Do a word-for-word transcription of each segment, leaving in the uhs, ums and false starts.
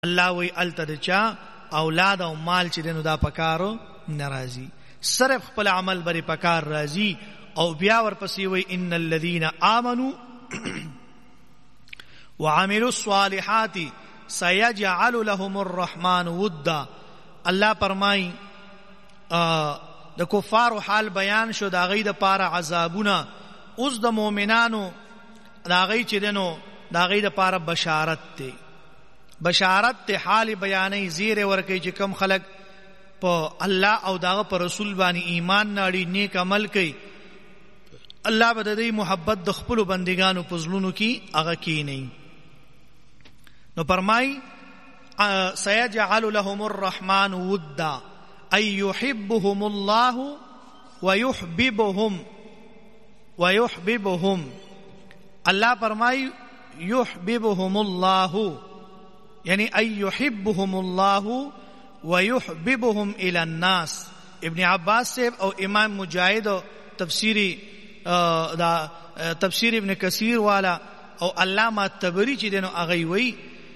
الله وی التدچا اولاد او مال چې دنو دا پکارو ناراضي صرف خپل عمل بری پکار راضي او بیا ورپسې وی ان الذين امنوا وعملوا الصالحات سيجعل لهم الرحمن ودا. الله فرمای د کفارو حال بیان شو، دا غي د پاره عذابونه، اوس د مؤمنانو دا غي چې دنو دا غي د پاره بشارت ته بشارت ته حال بیانې زیر ورکه چې کم خلق په الله او داغه پر رسول باندې ایمان ناړي نیک عمل کوي، الله به د دې محبت د خپل بندګانو په زړونو کې هغه کې نه. نو فرمای سيجعل لهم الرحمن ودا اي يحبهم الله ويحببهم ويحببهم. الله فرمای يحببهم الله یعنی ای یحبهم الله ويحببهم الى الناس. ابن عباس صاحب او امام مجاہد او تفسیری دا تفسیر ابن کثیر والا او علامہ طبری چې دنو اغي وی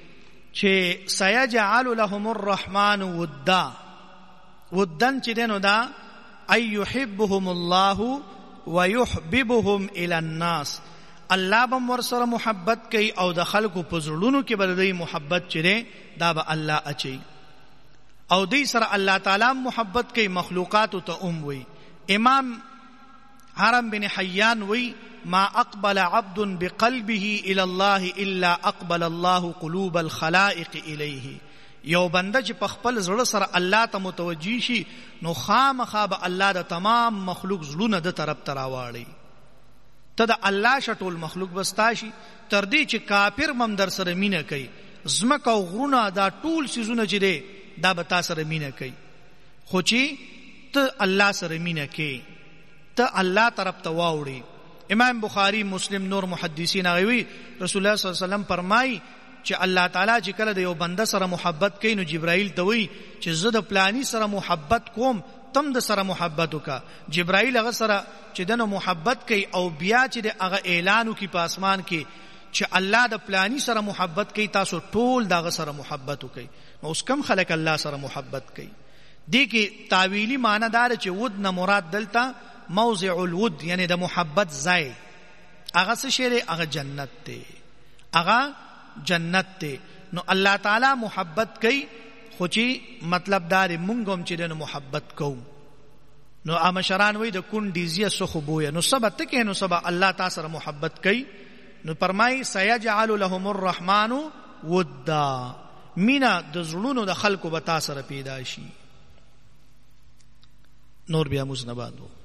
چې سيجعل لهم الرحمن ودا، ودن چې دنو دا ای یحبهم الله ويحببهم الى الناس. الله به ورسره محبت کوي او د خلکو په زړونو کې به د محبت چره دا به الله اچي او دې سره الله تعالی محبت کوي مخلوقات ته ام وي. امام حرم بن حیان وی ما اقبل عبد بقلبه الى الله الا اقبل الله قلوب الخلائق الیه. یو بنده چې په خپل زړه سره الله ته متوجی شي نو خامخا به الله د تمام مخلوق زړونه د طرف تراواړي. ته د الله شټول مخلوق بستاشي تر دې چې کافر مم در سره مینه کوي، زمکه او غرونه دا ټول سيزونه چې دي دا به تاسو سره مینه کوي، خو چې ته الله سره مینه کوي ته الله طرف ته واوړي. امام بخاری مسلم نور محدثین غوي رسول الله صلی الله علیه وسلم فرمای چې الله تعالی چې کله د یو بنده سره محبت کوي نو جبرائیل ته وایي چې زه د پلانی سره محبت کوم تم د سره محبت وکا. جبرائیل هغه سره چې دنه محبت کوي او بیا چې د هغه اعلان وکي په اسمان کې چې الله د پلانی سره محبت کوي تاسو ټول دغه سره محبت وکي. نو اوس کم خلک الله سره محبت کوي. دې کې تعویلی معنی دار چې ود نه مراد دلته موضع الود یعنی د محبت ځای، هغه څه شی هغه جنت دی، هغه جنت دی. نو الله تعالی محبت کوي خو چې مطلب دار مونږ هم چې د محبت کوو. نو امشران وای د کون دیزیه سخو بویا نو سبا تکه نو سبا الله تعالی سره محبت کوي. نو فرمای سيجعل لهم الرحمن ودا، مینا د زړونو د خلکو به تاسو سره پیدا شي. نور بیا مزنبادو